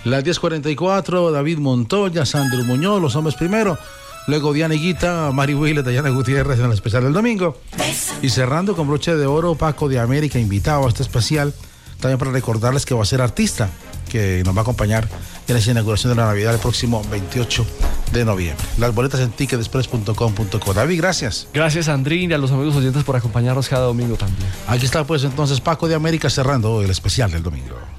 Las 10:44, David Montoya, Sandro Muñoz, Los Hombres Primero. Luego Diana Higuita, Mari Willet, Dayana Gutiérrez en el especial del domingo. Y cerrando con broche de oro, Paco de América, invitado a este especial. También para recordarles que va a ser artista, que nos va a acompañar en esa inauguración de la Navidad el próximo 28 de noviembre. Las boletas en ticketexpress.com.co. David, gracias. Gracias, Andrín, y a los amigos oyentes por acompañarnos cada domingo también. Aquí está pues entonces Paco de América cerrando el especial del domingo.